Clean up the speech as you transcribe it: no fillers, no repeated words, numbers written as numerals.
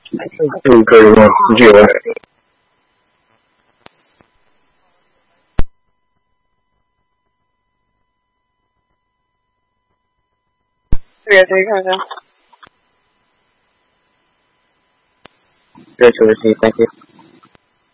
可以吗？你继续问。 对，看看。 这就是第三题。